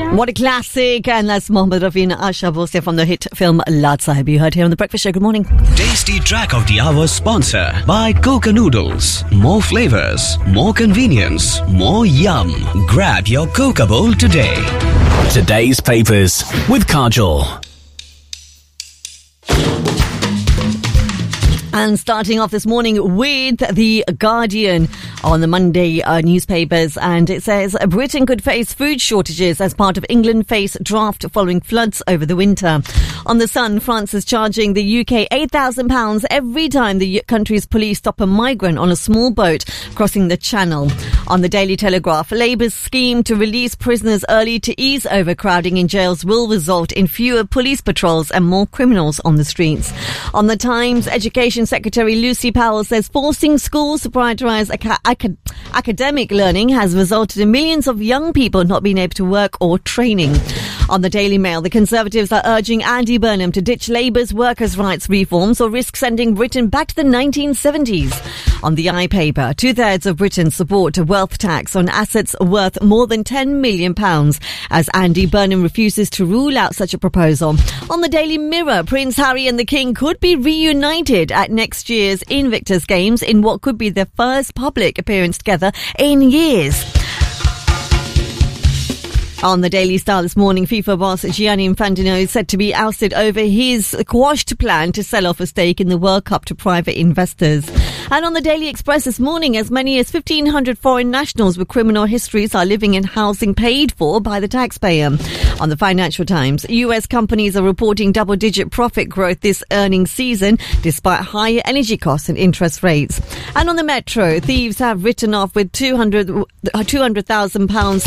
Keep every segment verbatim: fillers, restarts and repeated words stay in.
What a classic. And that's Mohammed Rafi and Asha Bose from the hit film Lad Sahib. You heard here on The Breakfast Show. Good morning. Tasty track of the hour sponsor by Coca Noodles. More flavors, more convenience, more yum. Grab your Coca bowl today. Today's papers with Kajol. And starting off this morning with The Guardian on the Monday uh, newspapers, and it says Britain could face food shortages as part of England face draft following floods over the winter. On the Sun, France is charging the U K eight thousand pounds every time the country's police stop a migrant on a small boat crossing the Channel. On the Daily Telegraph, Labour's scheme to release prisoners early to ease overcrowding in jails will result in fewer police patrols and more criminals on the streets. On the Times, Education Secretary Lucy Powell says forcing schools to prioritise aca- aca- academic learning has resulted in millions of young people not being able to work or training. On the Daily Mail, the Conservatives are urging Andy Burnham to ditch Labour's workers' rights reforms or risk sending Britain back to the nineteen seventies. On the iPaper, two-thirds of Britain support a wealth tax on assets worth more than ten million pounds as Andy Burnham refuses to rule out such a proposal. On the Daily Mirror, Prince Harry and the King could be reunited at next year's Invictus Games in what could be their first public appearance together in years. On the Daily Star this morning, FIFA boss Gianni Infantino is said to be ousted over his quashed plan to sell off a stake in the World Cup to private investors. And on the Daily Express this morning, as many as fifteen hundred foreign nationals with criminal histories are living in housing paid for by the taxpayer. On the Financial Times, U S companies are reporting double-digit profit growth this earnings season despite higher energy costs and interest rates. And on the Metro, thieves have written off with two hundred thousand pounds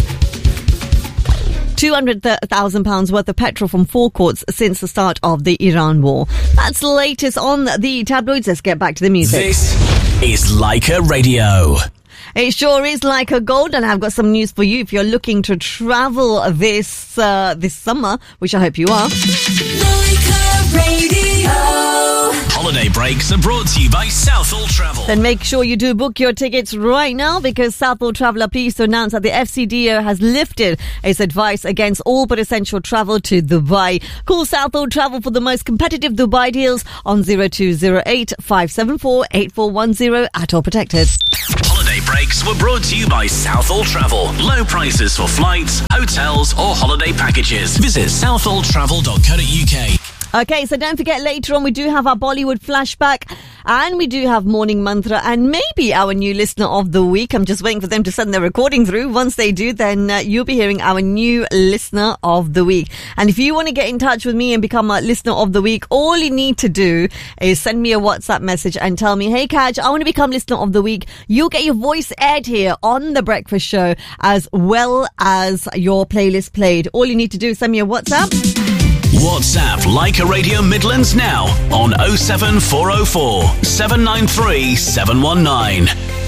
two hundred thousand pounds worth of petrol from forecourts since the start of the Iran war. That's the latest on the tabloids. Let's get back to the music. This is Leica Radio. It sure is Leica Gold, and I've got some news for you if you're looking to travel this uh, this summer, which I hope you are. Leica Radio. Holiday breaks are brought to you by Southall Travel. Then make sure you do book your tickets right now, because Southall Travel are pleased to announce that the F C D O has lifted its advice against all but essential travel to Dubai. Call Southall Travel for the most competitive Dubai deals on zero two zero eight five seven four eight four one zero at All Protected. Holiday breaks were brought to you by Southall Travel. Low prices for flights, hotels or holiday packages. Visit southall travel dot co dot uk. Okay, so don't forget, later on we do have our Bollywood flashback, and we do have Morning Mantra, and maybe our new listener of the week. I'm just waiting for them to send their recording through. Once they do, then uh, you'll be hearing our new listener of the week. And if you want to get in touch with me and become a listener of the week, all you need to do is send me a WhatsApp message and tell me, hey Kaj, I want to become listener of the week. You'll get your voice aired here on The Breakfast Show, as well as your playlist played. All you need to do is send me a WhatsApp. WhatsApp Leica Radio Midlands now on oh seven four oh four seven nine three seven one nine.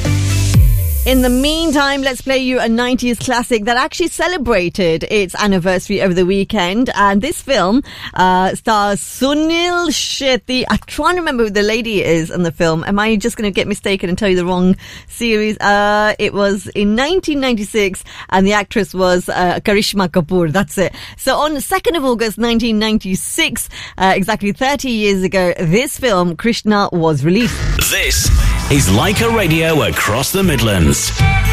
In the meantime, let's play you a nineties classic that actually celebrated its anniversary over the weekend. And this film uh, stars Sunil Shetty. I'm trying to remember who the lady is in the film. Am I just going to get mistaken and tell you the wrong series? Uh, it was in nineteen ninety-six, and the actress was uh, Karishma Kapoor. That's it. So on the second of August nineteen ninety-six, uh, exactly thirty years ago, this film, Krishna, was released. This is Leica Radio across the Midlands.